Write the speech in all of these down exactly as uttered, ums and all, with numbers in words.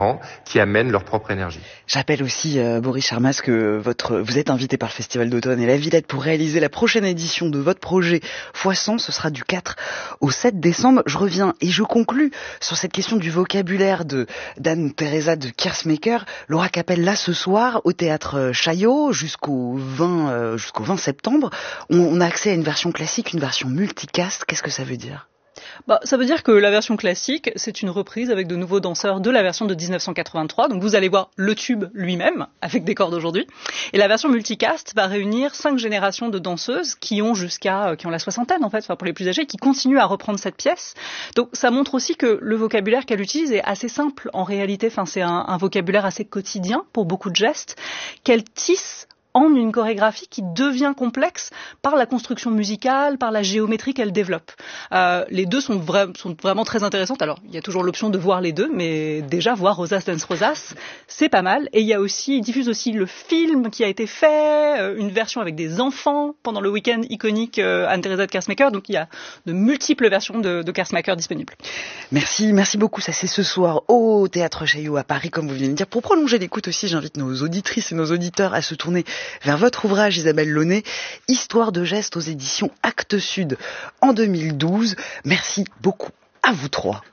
qui amènent leur propre énergie. J'appelle aussi euh, Boris Charmas que votre, vous êtes invité par le Festival d'automne et la Villette pour réaliser la prochaine édition de votre projet fois cent. Ce sera du quatre au sept décembre. Je reviens et je conclus sur cette question du vocabulaire de d'Anne-Theresa de Kersmaker. Laura Capelle, là ce soir au théâtre Chaillot jusqu'au vingt, euh, jusqu'au vingt septembre. On, on a accès à une version classique, une version multicast. Qu'est-ce que ça veut dire ? Bah, ça veut dire que la version classique, c'est une reprise avec de nouveaux danseurs de la version de dix-neuf cent quatre-vingt-trois. Donc vous allez voir le tube lui-même, avec des cordes d'aujourd'hui. Et la version multicast va réunir cinq générations de danseuses qui ont jusqu'à, qui ont la soixantaine en fait, enfin pour les plus âgés, qui continuent à reprendre cette pièce. Donc ça montre aussi que le vocabulaire qu'elle utilise est assez simple en réalité. Enfin c'est un, un vocabulaire assez quotidien pour beaucoup de gestes qu'elle tisse en une chorégraphie qui devient complexe par la construction musicale, par la géométrie qu'elle développe. Euh, les deux sont, vra- sont vraiment très intéressantes. Alors, il y a toujours l'option de voir les deux, mais déjà, voir Rosas Dance Rosas, c'est pas mal. Et il y a aussi, il diffuse aussi le film qui a été fait, euh, une version avec des enfants pendant le week-end iconique euh, Anne-Theresa de Kersmaker. Donc, il y a de multiples versions de, de Kersmaker disponibles. Merci, merci beaucoup. Ça, c'est ce soir au Théâtre Chaillot à Paris, comme vous venez de dire. Pour prolonger l'écoute aussi, j'invite nos auditrices et nos auditeurs à se tourner vers votre ouvrage, Isabelle Launay, Histoire de gestes aux éditions Actes Sud en deux mille douze. Merci beaucoup à vous trois.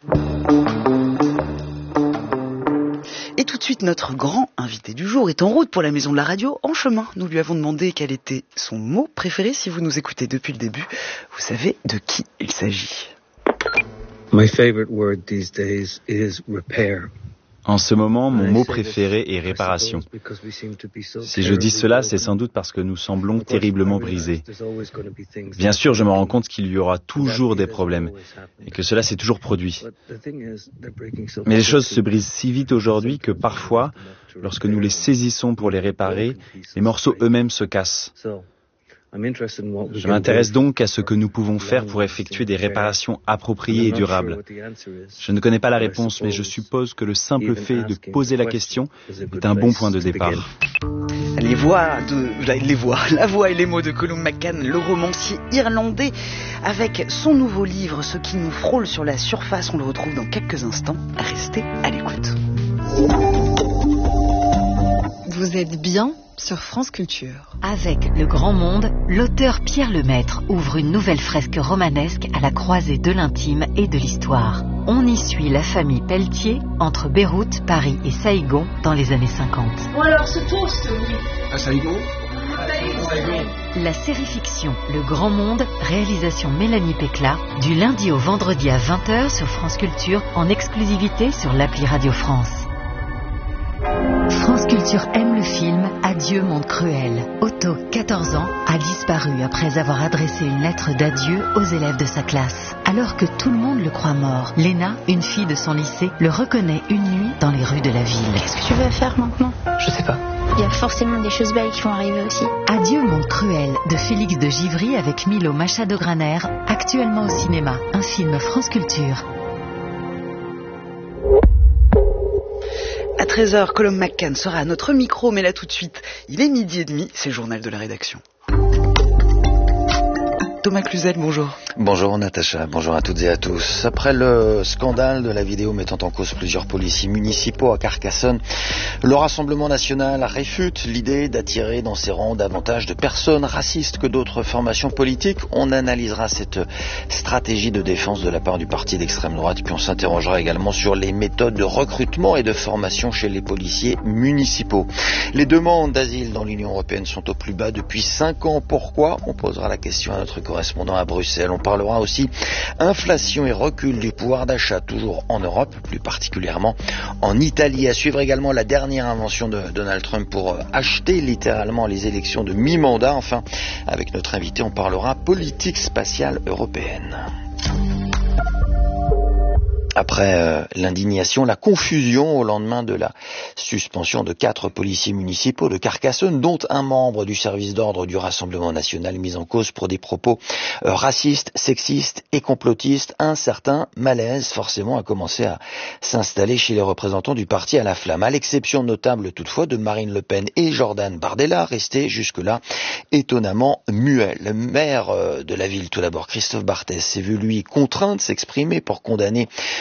Et tout de suite, notre grand invité du jour est en route pour la Maison de la Radio. En chemin, nous lui avons demandé quel était son mot préféré. Si vous nous écoutez depuis le début, vous savez de qui il s'agit. My favorite word these days is repair. En ce moment, mon mot préféré est réparation. Si je dis cela, c'est sans doute parce que nous semblons terriblement brisés. Bien sûr, je me rends compte qu'il y aura toujours des problèmes et que cela s'est toujours produit. Mais les choses se brisent si vite aujourd'hui que parfois, lorsque nous les saisissons pour les réparer, les morceaux eux-mêmes se cassent. Je m'intéresse donc à ce que nous pouvons faire pour effectuer des réparations appropriées et durables. Je ne connais pas la réponse, mais je suppose que le simple fait de poser la question est un bon point de départ. Les voix de, les voix, la voix et les mots de Colum McCann, le romancier irlandais, avec son nouveau livre, Ce qui nous frôle sur la surface. On le retrouve dans quelques instants. Restez à l'écoute. Vous êtes bien sur France Culture. Avec Le Grand Monde, l'auteur Pierre Lemaître ouvre une nouvelle fresque romanesque à la croisée de l'intime et de l'histoire. On y suit la famille Pelletier entre Beyrouth, Paris et Saïgon dans les années cinquante. Bon alors, ce toast, oui. À Saïgon ? La série fiction Le Grand Monde, réalisation Mélanie Pécla, du lundi au vendredi à vingt heures sur France Culture, en exclusivité sur l'appli Radio France. France Culture aime le film Adieu monde cruel. Otto, quatorze ans, a disparu après avoir adressé une lettre d'adieu aux élèves de sa classe. Alors que tout le monde le croit mort, Léna, une fille de son lycée, le reconnaît une nuit dans les rues de la ville. Qu'est-ce que tu veux faire maintenant ? Je sais pas. Il y a forcément des choses belles qui vont arriver aussi. Adieu monde cruel de Félix de Givry avec Milo Machado-Graner, actuellement au cinéma. Un film France Culture. À treize heures, Colum McCann sera à notre micro, mais là tout de suite, il est midi et demi, c'est le journal de la rédaction. Thomas Cluzel, bonjour. Bonjour Natacha, bonjour à toutes et à tous. Après le scandale de la vidéo mettant en cause plusieurs policiers municipaux à Carcassonne, le Rassemblement national réfute l'idée d'attirer dans ses rangs davantage de personnes racistes que d'autres formations politiques. On analysera cette stratégie de défense de la part du parti d'extrême droite, puis on s'interrogera également sur les méthodes de recrutement et de formation chez les policiers municipaux. Les demandes d'asile dans l'Union européenne sont au plus bas depuis cinq ans. Pourquoi ? On posera la question à notre correspondant à Bruxelles. On parlera aussi inflation et recul du pouvoir d'achat, toujours en Europe, plus particulièrement en Italie. À suivre également la dernière invention de Donald Trump pour acheter littéralement les élections de mi-mandat. Enfin, avec notre invité, on parlera politique spatiale européenne. Après euh, l'indignation, la confusion au lendemain de la suspension de quatre policiers municipaux de Carcassonne, dont un membre du service d'ordre du Rassemblement national mis en cause pour des propos euh, racistes, sexistes et complotistes, un certain malaise forcément a commencé à s'installer chez les représentants du parti à la flamme, à l'exception notable toutefois de Marine Le Pen et Jordan Bardella, restés jusque-là étonnamment muets. Le maire euh, de la ville, tout d'abord, Christophe Barthès, s'est vu lui contraint de s'exprimer pour condamner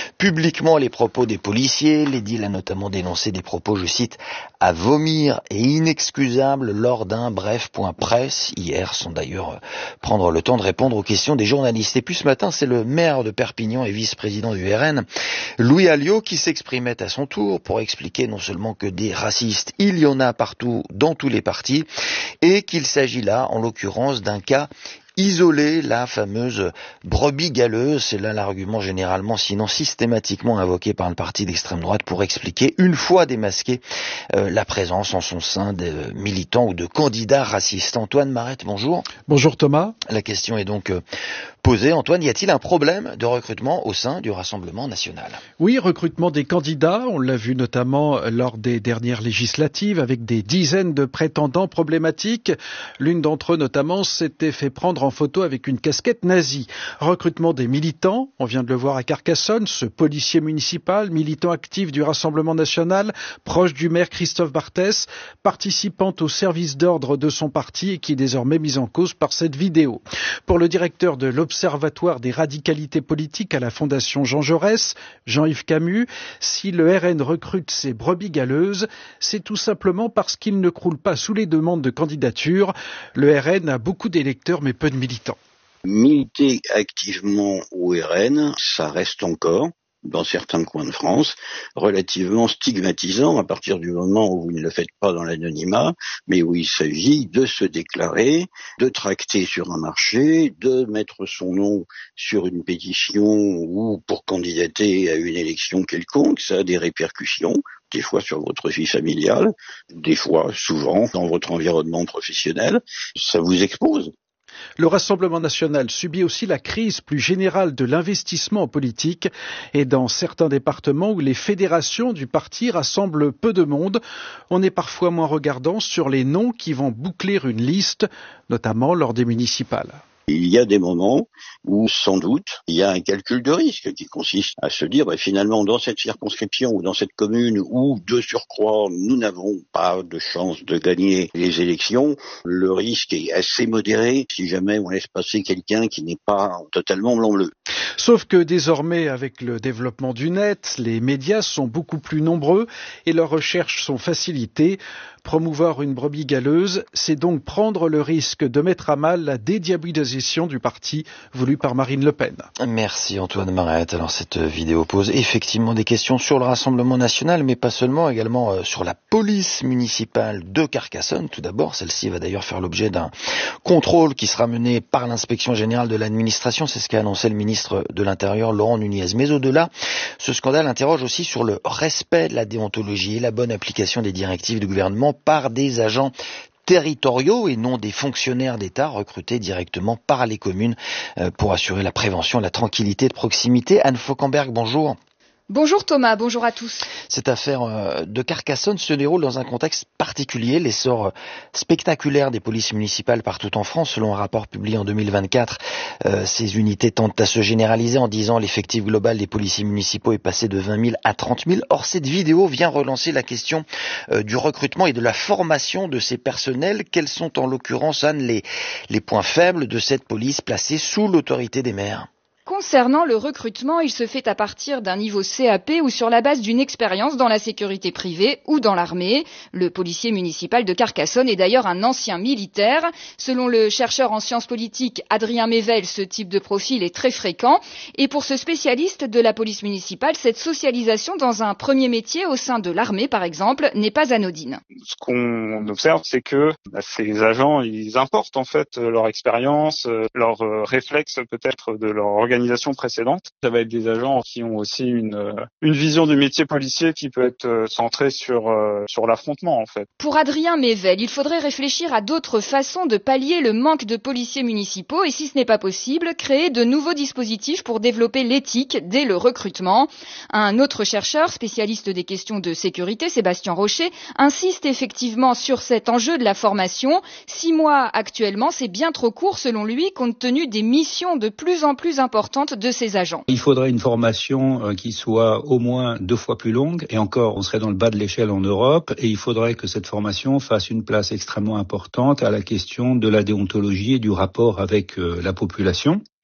publiquement les propos des policiers. L'édile a notamment dénoncé des propos, je cite, à vomir et inexcusables lors d'un bref point presse hier, sans d'ailleurs prendre le temps de répondre aux questions des journalistes. Et puis ce matin, c'est le maire de Perpignan et vice-président du R N, Louis Alliot, qui s'exprimait à son tour pour expliquer non seulement que des racistes, il y en a partout, dans tous les partis, et qu'il s'agit là, en l'occurrence, d'un cas isolé, la fameuse brebis galeuse. C'est là l'argument généralement, sinon systématiquement invoqué par le parti d'extrême droite pour expliquer, une fois démasqué, euh, la présence en son sein de militants ou de candidats racistes. Antoine Marette, bonjour. Bonjour Thomas. La question est donc euh, posée. Antoine, y a-t-il un problème de recrutement au sein du Rassemblement national ? Oui, recrutement des candidats. On l'a vu notamment lors des dernières législatives avec des dizaines de prétendants problématiques. L'une d'entre eux notamment s'était fait prendre en photo avec une casquette nazie. Recrutement des militants, on vient de le voir à Carcassonne, ce policier municipal, militant actif du Rassemblement national, proche du maire Christophe Barthès, participant au service d'ordre de son parti et qui est désormais mis en cause par cette vidéo. Pour le directeur de l'Observatoire des radicalités politiques à la Fondation Jean Jaurès, Jean-Yves Camus, si le R N recrute ces brebis galeuses, c'est tout simplement parce qu'il ne croule pas sous les demandes de candidature. Le R N a beaucoup d'électeurs mais peu de militants. Militer activement au R N, ça reste encore, dans certains coins de France, relativement stigmatisant à partir du moment où vous ne le faites pas dans l'anonymat, mais où il s'agit de se déclarer, de tracter sur un marché, de mettre son nom sur une pétition ou pour candidater à une élection quelconque. Ça a des répercussions, des fois sur votre vie familiale, des fois, souvent, dans votre environnement professionnel. Ça vous expose. Le Rassemblement national subit aussi la crise plus générale de l'investissement en politique et dans certains départements où les fédérations du parti rassemblent peu de monde, on est parfois moins regardant sur les noms qui vont boucler une liste, notamment lors des municipales. Il y a des moments où, sans doute, il y a un calcul de risque qui consiste à se dire, bah, finalement, dans cette circonscription ou dans cette commune où, de surcroît, nous n'avons pas de chance de gagner les élections, le risque est assez modéré si jamais on laisse passer quelqu'un qui n'est pas totalement blanc-bleu. Sauf que désormais, avec le développement du net, les médias sont beaucoup plus nombreux et leurs recherches sont facilitées. Promouvoir une brebis galeuse, c'est donc prendre le risque de mettre à mal la dédiabolisation du parti voulu par Marine Le Pen. Merci Antoine Marette. Alors cette vidéo pose effectivement des questions sur le Rassemblement national, mais pas seulement, également sur la police municipale de Carcassonne. Tout d'abord, celle-ci va d'ailleurs faire l'objet d'un contrôle qui sera mené par l'inspection générale de l'administration. C'est ce qu'a annoncé le ministre de l'Intérieur, Laurent Nunez. Mais au-delà, ce scandale interroge aussi sur le respect de la déontologie et la bonne application des directives du gouvernement par des agents territoriaux et non des fonctionnaires d'État recrutés directement par les communes pour assurer la prévention, la tranquillité de proximité. Anne Fauquemberg, bonjour. Bonjour Thomas, bonjour à tous. Cette affaire de Carcassonne se déroule dans un contexte particulier, l'essor spectaculaire des polices municipales partout en France. Selon un rapport publié en deux mille vingt-quatre, euh, ces unités tentent à se généraliser en disant l'effectif global des policiers municipaux est passé de vingt mille à trente mille. Or, cette vidéo vient relancer la question euh, du recrutement et de la formation de ces personnels. Quels sont en l'occurrence, Anne, les, les points faibles de cette police placée sous l'autorité des maires ? Concernant le recrutement, il se fait à partir d'un niveau C A P ou sur la base d'une expérience dans la sécurité privée ou dans l'armée. Le policier municipal de Carcassonne est d'ailleurs un ancien militaire. Selon le chercheur en sciences politiques Adrien Mével, ce type de profil est très fréquent. Et pour ce spécialiste de la police municipale, cette socialisation dans un premier métier au sein de l'armée, par exemple, n'est pas anodine. Ce qu'on observe, c'est que bah, ces agents, ils importent en fait leur expérience, leur euh, réflexe peut-être de leur organisation précédente. Ça va être des agents qui ont aussi une une vision du métier policier qui peut être centrée sur euh, sur l'affrontement en fait. Pour Adrien Mével, il faudrait réfléchir à d'autres façons de pallier le manque de policiers municipaux et si ce n'est pas possible, créer de nouveaux dispositifs pour développer l'éthique dès le recrutement. Un autre chercheur, spécialiste des questions de sécurité, Sébastien Rocher, insiste effectivement sur cet enjeu de la formation. Six mois actuellement, c'est bien trop court selon lui, compte tenu des missions de plus en plus importantes de ces agents. Il faudrait une formation qui soit au moins deux fois plus longue, et encore, on serait dans le bas de l'échelle en Europe, et il faudrait que cette formation fasse une place extrêmement importante à la question de la déontologie et du rapport avec la population.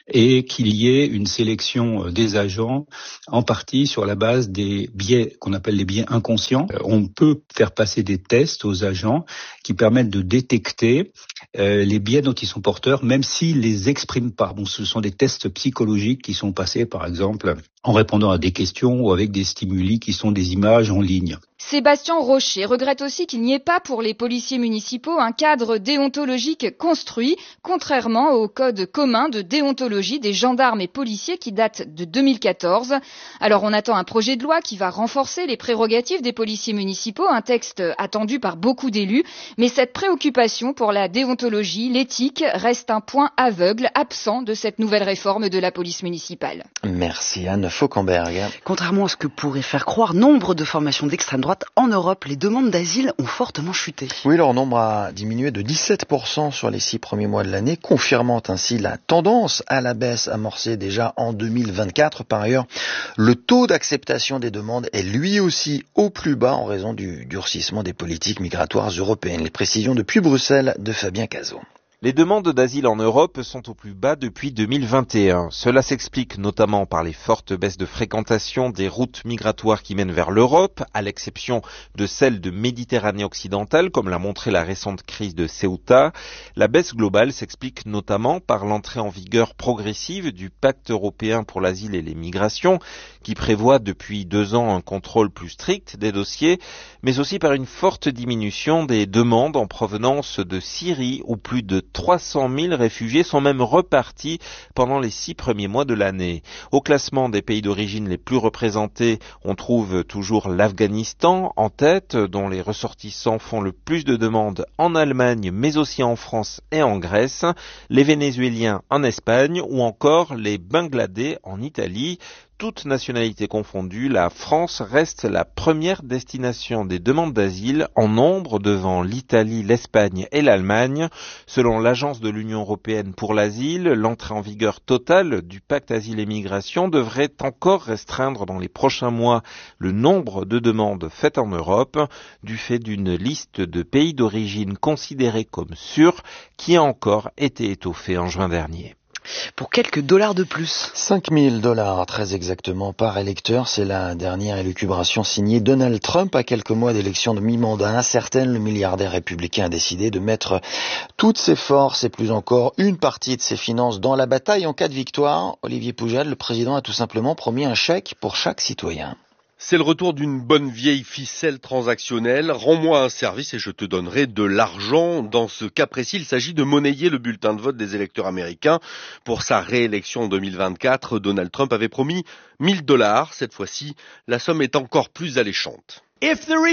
et qu'il y ait une sélection des agents en partie sur la base des biais qu'on appelle les biais inconscients. On peut faire passer des tests aux agents qui permettent de détecter euh, les biais dont ils sont porteurs, même s'ils les expriment pas. Bon, ce sont des tests psychologiques qui sont passés, par exemple, en répondant à des questions ou avec des stimuli qui sont des images en ligne. Sébastien Rocher regrette aussi qu'il n'y ait pas pour les policiers municipaux un cadre déontologique construit, contrairement au code commun de déontologie des gendarmes et policiers qui date de deux mille quatorze. Alors on attend un projet de loi qui va renforcer les prérogatives des policiers municipaux, un texte attendu par beaucoup d'élus, mais cette préoccupation pour la déontologie, l'éthique, reste un point aveugle, absent de cette nouvelle réforme de la police municipale. Merci Anne Fauquemberg. Contrairement à ce que pourrait faire croire nombre de formations d'extrême droite, en Europe, les demandes d'asile ont fortement chuté. Oui, leur nombre a diminué de dix-sept pour cent sur les six premiers mois de l'année, confirmant ainsi la tendance à la baisse amorcée déjà en deux mille vingt-quatre. Par ailleurs, le taux d'acceptation des demandes est lui aussi au plus bas en raison du durcissement des politiques migratoires européennes. Les précisions depuis Bruxelles de Fabien Cazot. Les demandes d'asile en Europe sont au plus bas depuis deux mille vingt et un. Cela s'explique notamment par les fortes baisses de fréquentation des routes migratoires qui mènent vers l'Europe, à l'exception de celles de Méditerranée occidentale, comme l'a montré la récente crise de Ceuta. La baisse globale s'explique notamment par l'entrée en vigueur progressive du Pacte européen pour l'asile et les migrations, qui prévoit depuis deux ans un contrôle plus strict des dossiers, mais aussi par une forte diminution des demandes en provenance de Syrie, où plus de trois cent mille réfugiés sont même repartis pendant les six premiers mois de l'année. Au classement des pays d'origine les plus représentés, on trouve toujours l'Afghanistan en tête, dont les ressortissants font le plus de demandes en Allemagne, mais aussi en France et en Grèce, les Vénézuéliens en Espagne ou encore les Bangladais en Italie. Toutes nationalités confondues, la France reste la première destination des demandes d'asile en nombre devant l'Italie, l'Espagne et l'Allemagne. Selon l'Agence de l'Union européenne pour l'asile, l'entrée en vigueur totale du pacte asile et migration devrait encore restreindre dans les prochains mois le nombre de demandes faites en Europe, du fait d'une liste de pays d'origine considérés comme sûrs qui a encore été étoffée en juin dernier. Pour quelques dollars de plus. cinq mille dollars, très exactement, par électeur. C'est la dernière élucubration signée Donald Trump à quelques mois d'élection de mi-mandat incertaine. Le milliardaire républicain a décidé de mettre toutes ses forces et plus encore une partie de ses finances dans la bataille en cas de victoire. Olivier Poujade, le président, a tout simplement promis un chèque pour chaque citoyen. C'est le retour d'une bonne vieille ficelle transactionnelle. Rends-moi un service et je te donnerai de l'argent. Dans ce cas précis, il s'agit de monnayer le bulletin de vote des électeurs américains. Pour sa réélection en deux mille vingt-quatre, Donald Trump avait promis mille dollars. Cette fois-ci, la somme est encore plus alléchante. Si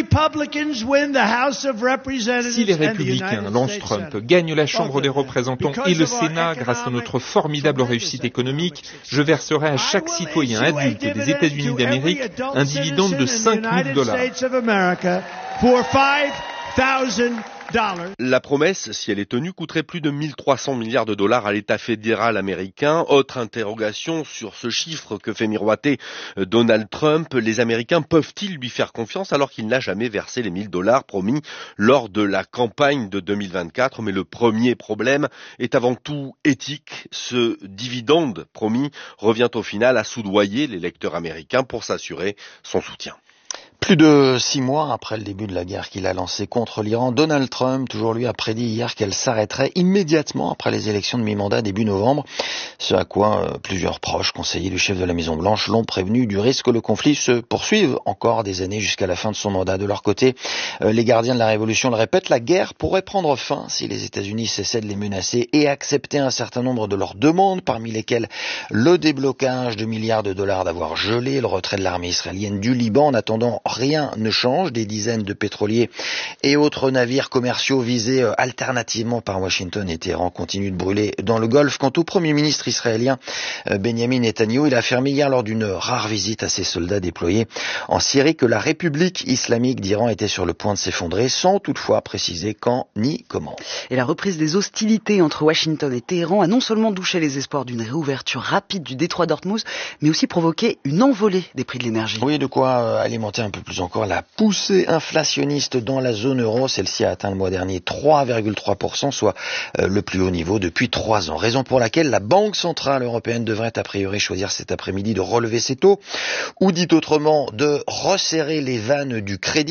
les républicains lancent Trump, gagnent la Chambre des représentants et le Sénat grâce à notre formidable réussite économique, je verserai à chaque citoyen adulte des États-Unis d'Amérique un dividende de cinq mille dollars. La promesse, si elle est tenue, coûterait plus de mille trois cents milliards de dollars à l'État fédéral américain. Autre interrogation sur ce chiffre que fait miroiter Donald Trump. Les Américains peuvent-ils lui faire confiance alors qu'il n'a jamais versé les mille dollars promis lors de la campagne de deux mille vingt-quatre? Mais le premier problème est avant tout éthique. Ce dividende promis revient au final à soudoyer l'électeur américain pour s'assurer son soutien. Plus de six mois après le début de la guerre qu'il a lancée contre l'Iran, Donald Trump, toujours lui, a prédit hier qu'elle s'arrêterait immédiatement après les élections de mi-mandat début novembre. Ce à quoi euh, plusieurs proches, conseillers du chef de la Maison-Blanche, l'ont prévenu du risque que le conflit se poursuive encore des années jusqu'à la fin de son mandat. De leur côté, euh, les gardiens de la Révolution le répètent, la guerre pourrait prendre fin si les États-Unis cessaient de les menacer et acceptaient un certain nombre de leurs demandes, parmi lesquelles le déblocage de milliards de dollars d'avoir gelé, le retrait de l'armée israélienne du Liban. En attendant, rien ne change. Des dizaines de pétroliers et autres navires commerciaux visés euh, alternativement par Washington et Téhéran continuent de brûler dans le Golfe. Quant au Premier ministre israélien euh, Benjamin Netanyahu, il a affirmé hier lors d'une rare visite à ses soldats déployés en Syrie que la République islamique d'Iran était sur le point de s'effondrer, sans toutefois préciser quand ni comment. Et la reprise des hostilités entre Washington et Téhéran a non seulement douché les espoirs d'une réouverture rapide du détroit d'Ormuz, mais aussi provoqué une envolée des prix de l'énergie. Oui, de quoi euh, alimenter un peu plus encore la poussée inflationniste dans la zone euro. Celle-ci a atteint le mois dernier trois virgule trois pour cent, soit euh, le plus haut niveau depuis trois ans. Raison pour laquelle la Banque centrale européenne devrait a priori choisir cet après-midi de relever ses taux, ou dit autrement, de resserrer les vannes du crédit.